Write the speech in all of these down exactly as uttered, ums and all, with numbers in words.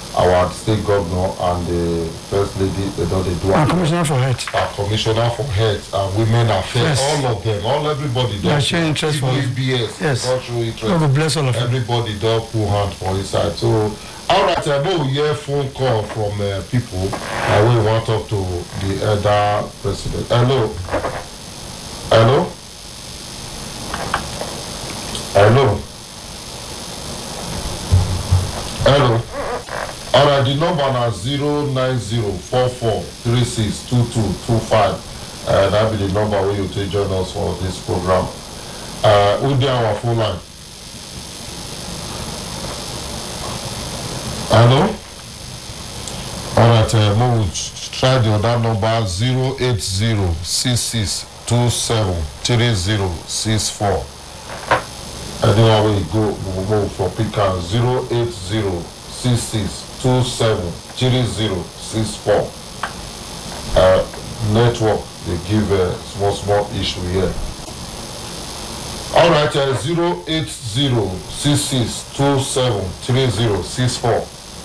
our state governor and the first lady, they don't do our commissioner for health, our commissioner for health and women affairs, yes. all of them, all everybody. They show interest for it. B S, yes. God show interest. God bless all of them. Everybody don't put hand for inside. So, all right, I know we hear phone call from uh, people. I will want to talk to the elder president. Hello. Hello. Hello. Hello. All right, the number now zero nine zero four four three six two two two five. Uh, that be the number where you take join us for this program. Uh, who dey our phone line? Hello. All right, uh, we'll try the other number zero eight zero six six two seven three zero six four. Anywhere we go, we'll move for picker zero eight zero six six two seven three zero six four. Uh, network, they give a small, small issue here. All right, uh, zero eight zero six six two seven three zero six four.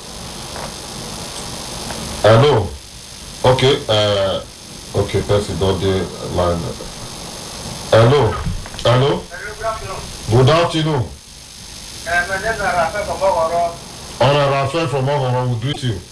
Hello. Okay, uh, okay, person on the line. Hello. Hello. Good afternoon. Uh, my name is Rafael from Ogoro. Honor Rafael from Ogoro, we greet you.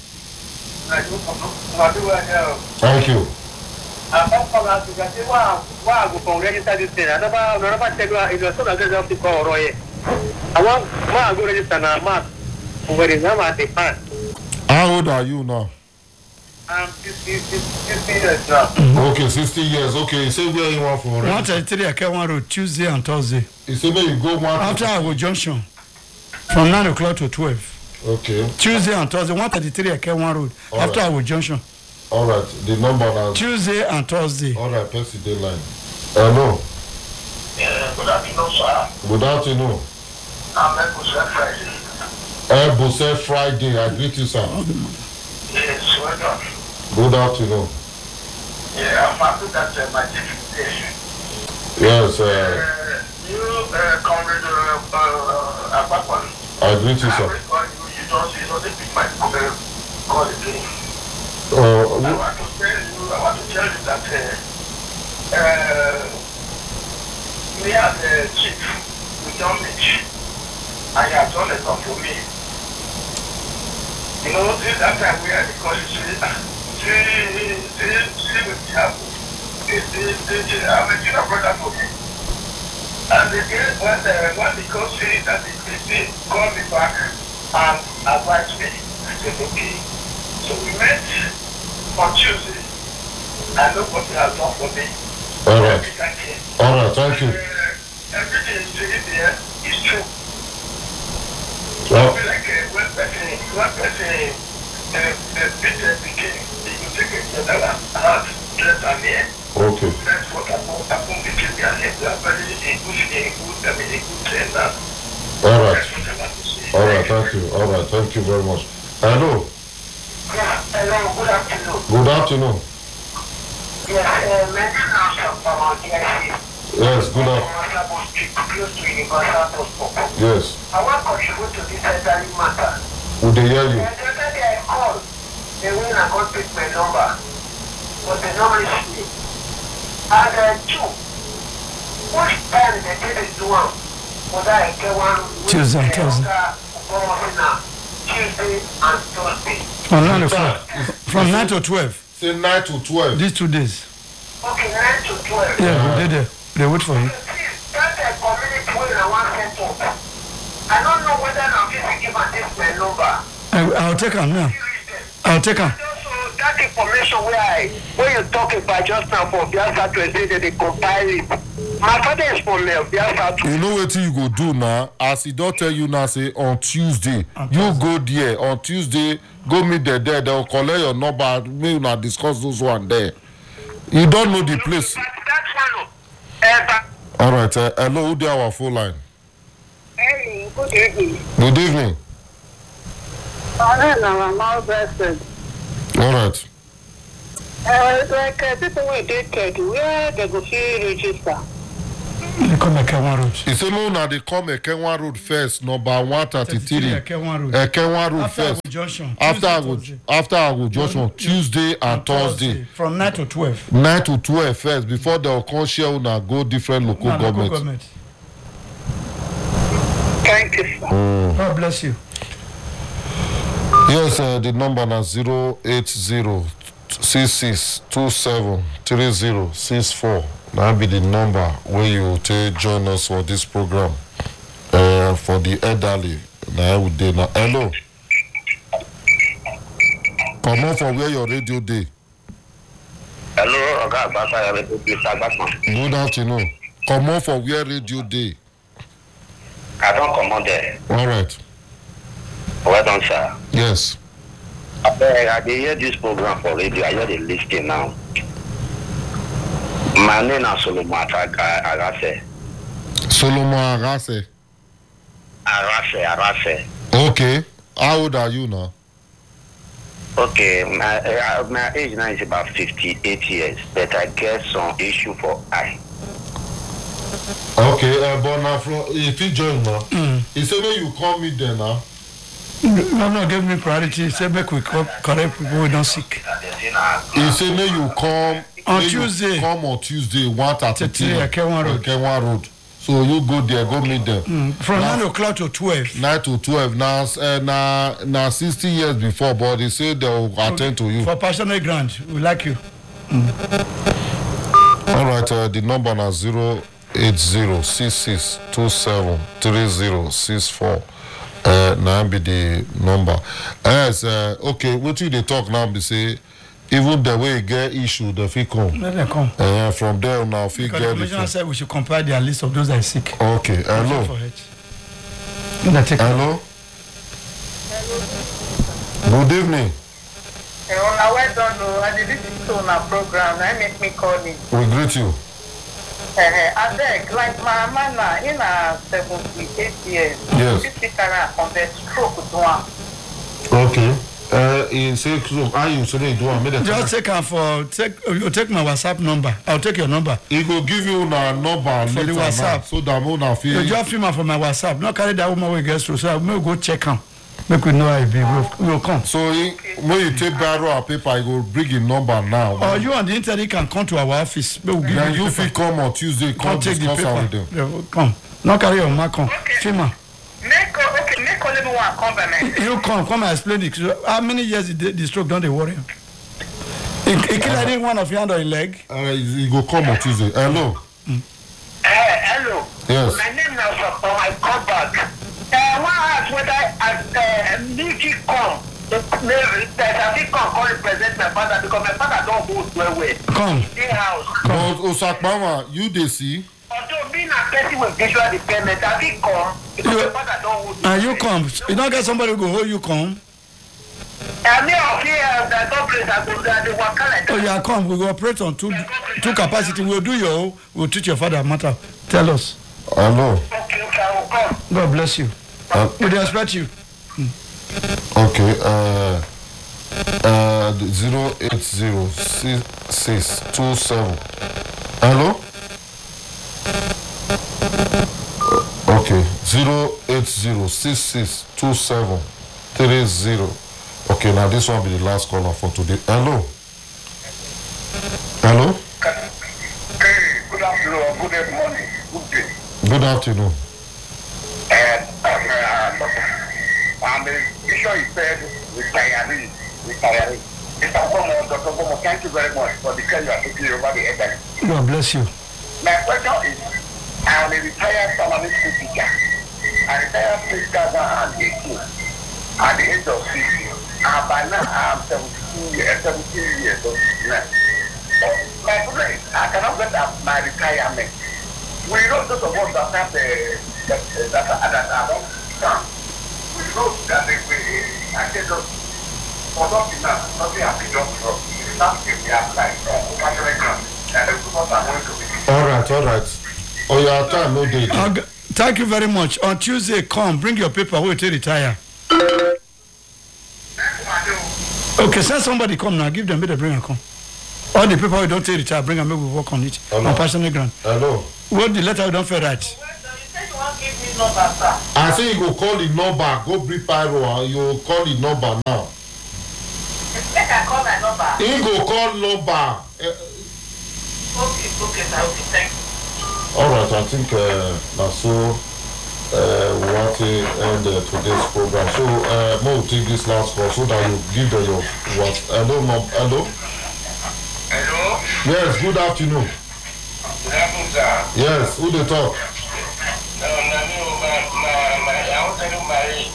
Thank you. I'm not from Africa. Why I go for register this thing? I never, I never check out. It was so that I have to call Roy. I want why I go register now. Mark, where is I'm at the fan. How old are you now? I'm sixty, sixty years now. Okay, sixty years. Okay, you say where you want for register? one thirty-three Akewan Road, Tuesday and Thursday. You say where you go one after Agbo Junction, from nine o'clock to twelve. Okay. Tuesday and Thursday, one thirty-three Akewan Road, all after right. Agbo Junction. All right, the number now. Tuesday and Thursday. All right, press the line. Hello. Yeah, good afternoon, sir. Good afternoon. I'm Ebuse Friday. Ebuse Friday, I greet you, sir. Yes, well done. Good afternoon. Yeah, I'm happy that uh, my difficulty. Yes, uh, uh you uh, comrade uh, uh, Abakwali. I greet you, sir. I record you, you don't, you don't pick my uh, call again. Uh, I want to tell you, I want to tell you that uh, uh, me as a chief, we don't meet. And you have done a lot for me. You know, this that time we are the college, see, see, see, see with the apple. I'm a junior brother for me. And again, when the, when the coach said that the they called me back and advised me, I said, okay. So we met on Tuesday, and nobody has done for me. All right. All right, thank you. Uh, everything is in there is true. So well, I feel like uh, one person, one person, uh, uh, Peter became, they will take it to another heart, less than here. Okay. That's what I want to become their head. They are very a good, a good, I mean, a good trainer. All right. That's what I want to say. All right, thank you. All right, thank you very much. Hello. Yeah, hello, good afternoon. Good afternoon. Yes, uh, maintenance of our D I C. Yes, good afternoon. Close to Universal Hospital. Yes. I want to contribute to this elderly matter. Would they hear you? The other day I called, they went and got pick my number, but they don't reach me. And uh, two, which time they did it to one? Was I get one? Tuesday and Thursday. Tuesday and Thursday. From nine o'clock. From nine to twelve. Say nine to twelve. These two days. Okay, nine to twelve. Yeah, uh-huh. we did it. They wait for you. That's a community where I want to set up. I don't know whether I'm going to give a this my number. I, I'll take them now. I'll take them. Also, that information where I, where you talk about just now for Biafra to say that they compile it. My father is from uh, Biafra. You know what you go do now? As he don't tell you now, say on Tuesday, on you Tuesday. Go there on Tuesday. Go meet there. There they'll collect your number. Maybe not discuss those one there. You don't know the place. But that's one. Uh, All right. Uh, hello, who dey our phone line? Hey, good evening. Good evening. I am a mal person. All right. Uh, like uh, people were dated, where they go fee register. They come Ekenwan Road. He say no, now they come Ekenwan Road first, number one thirty-three. Ekenwan Road. Ekenwan Road After first. Agbo Junction. After Tuesday, Agbo, Thursday. after Agbo Junction, Tuesday and On Thursday. From nine to twelve. nine to twelve first, before they'll come share una go different local No, local government. government. Thank you, sir. Mm. God bless you. Yes, uh, the number is zero eight zero six six two seven three zero six four. That be the number where you take join us for this program. Uh, for the elderly. Now we dey now. Hello. Come on for where your radio day. Hello, Oga Agbasa, Mister Agbasa. Good afternoon. Come on for where radio day. I don't come on there. All right. Well done, sir. Yes. I, I dey hear this program for radio. I hear the listing now. My name is Solomon Arase. Solomon Arase. Arase, Arase. Okay. How old are you now? Okay, my uh, my age now is about fifty-eight years, but I get some issue for eye. Okay, uh, but now from if you join now, mm. he said when you call me there now. No, no, give me priority. Say make we co- correct people who don't sick. He said may you come on may Tuesday. You come on Tuesday, one thirty-three Ekenwan Road. Ekenwan Road. So you go there, go meet them. Mm. From now, nine o'clock to twelve. Nine to twelve. Now, uh, now, now, sixty years before, but they say they will attend to you. For personal grant, we like you. Mm. All right. Uh, the number is zero eight zero six six two seven three zero six four. Uh, now be the number. Yes. Uh, okay. What do they talk now? They say. Even the way you get issue, the fee come. Let them come. Uh, from there now, fee Because get the commissioner said we should compile their list of those that are sick. Okay, hello. Hello. Hello. Good evening. Well, now well done. I did this on our program. I make me call me. We greet you. Uh, I beg, like my man in a seventy-eight years. Yes. This is on the stroke one. Okay. Uh, in six room, how you say do one? Just take her for take. You take my WhatsApp number. I'll take your number. He will give you a number for the WhatsApp, now, so that we not feel. You just film her for my WhatsApp. Not carry that woman we get through. So I will go check her. Make we know how it be. We'll, we'll come. So he, when you take barrel and paper, you will bring his number now. Or you on the internet can come to our office. We'll give then you you feel come on Tuesday. Come, come take the paper. With them. Yeah, we'll come. Not carry your mark on. Okay. Film her. Make okay, make only one come by me. You come, come and explain it. So how many years the, the stroke don't they worry him? He, he killed uh, one of your hand or a leg. Uh, he go come on Tuesday. Hello. Mm. Uh, hello. Yes. My name is for my call back. Uh, one asked whether as uh, Nikki come, that I come call represent my father because my father don't hold well well. Come. In house. But Osakpama, you they see. Although being a person with visual impairment, I think come because you, my father don't hold. And uh, you come. You don't get somebody who go hold you come. I mean, okay, that don't place I go there. They work like that. Oh yeah, come. We will operate on two two capacity. We'll do your. We'll treat your father matter. Tell us. Hello. Okay, okay, I will come. God bless you. Uh, we respect you. Hmm. Okay. Uh, uh, zero eight zero six six two seven. Hello. Uh, okay. Zero eight zero six six two seven three zero. Okay. Now this one will be the last caller for today. Hello. Hello. Hey, good afternoon. Good morning. Good day. Good afternoon. And um, uh, I'm a Bishop Ife retiree. Retiree. Mister Bomo, Doctor Bomo, thank you very much for the care you are taking over the elderly. God bless you. My question is, I am a retired primary school teacher. I retired two thousand eighteen at the age of sixty. And by now I am seventeen years, seventeen years old. My problem is, I cannot get my retirement. We know those of us that have the that that that are not come. We know that they will. I said, for not enough, nothing has been done for us. It's something we have like casual ground. And those of us are going to be. All right, all right. Oh, your time, no date. Uh, thank you very much. On Tuesday, come, bring your paper. We'll take retire. Okay, send somebody come now. Give them, better bring and come. All the people who don't take retire, bring and make we work on it. Hello. On personal ground. Hello. What the letter we don't fair right? I say you go call the number, go bring pyro, and you call the number now. Make I call my number. He go call number. Uh, Okay, okay, sir. Okay, thank you. all right, I think uh, that's so uh, we want to end uh, today's program. So, uh, Mo will take this last call so that you give them your what? Hello, Mom. Hello. Hello? Yes. Good afternoon. Good afternoon, sir. Yes. Who they talk? No, no, no, my, my, my, I want to tell you my age.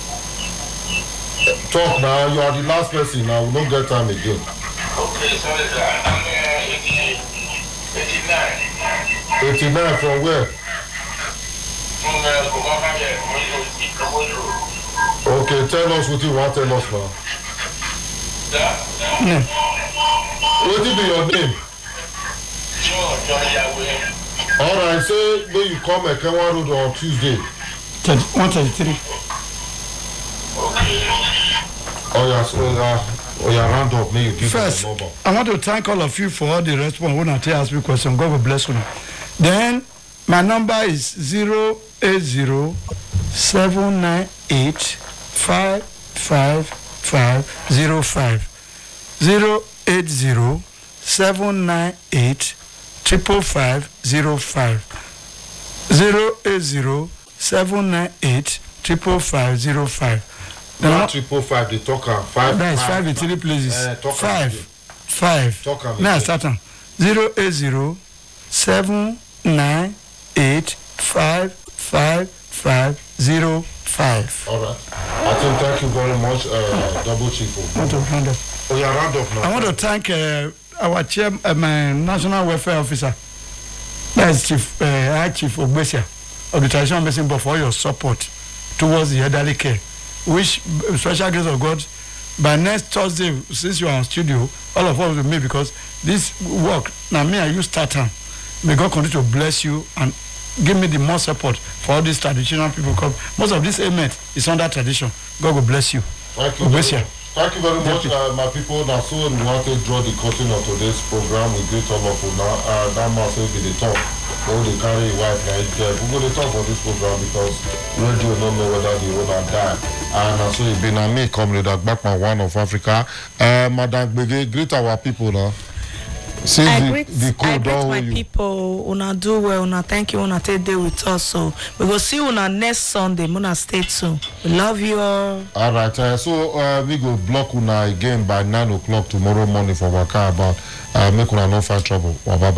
Talk now. You are the last person. Now we don't get time again. Okay, sorry, sir. I'm uh, eighty, eighty-nine. Eighty-nine from where? From uh, Bogoma, yeah, from Ikobodo. Okay. Tell us what you want. Tell us now. Sir? No. What will be your name? John, John Yahweh. All right. Say when you come at Kenwa Road on Tuesday. one thirty-three. Okay. Oh yeah. So uh, oh yeah. Round up. May you give us First, the number. I want to thank all of you for all the response when I ask me question. God will bless you. Then my number is zero eight zero seven nine eight five five five zero five zero eight zero seven nine eight triple five zero five zero eight zero seven nine eight triple five zero five. One triple five. They talk am five. That is five in three places. Uh, talk am five, again. five. Talk am Now again. start on zero eight zero seven nine eight five five five zero five. All right. I think thank you very much, uh, Double Chief. I want to round up. Oh yeah, round up now. I want to thank uh, our chair, uh, my national welfare officer, that is Chief uh, High Chief Ogbesia of the Traditional Medicine Board, for your support towards the elderly care. Which uh, special grace of God, by next Thursday, since you are on studio, all of us will meet, because this work now me and you start on. May God continue to bless you and give me the more support for all these traditional people. Because most of this ailment is under tradition. God will bless you. Thank you. Bless Very, you. thank you very much, Thank you. uh, my people. Now, so we want to draw the curtain of today's program. We greet all of you now. Uh, that must be the talk. All the carry wife like uh, we go to talk for this program because radio don't know whether the owner die. And uh, so it been a me, Comrade Agbakman, one of Africa. Uh, Madam Gbege, greet our people now. Since I the, greet, the I code greet don't my hold you. people. Una do well. Una thank you. Una take day with us. So we will see una next Sunday. Una stay tuned. We love you all. All right. Uh, so uh, we go block una again by nine o'clock tomorrow morning for Waka about uh, make una no find trouble. Bye bye.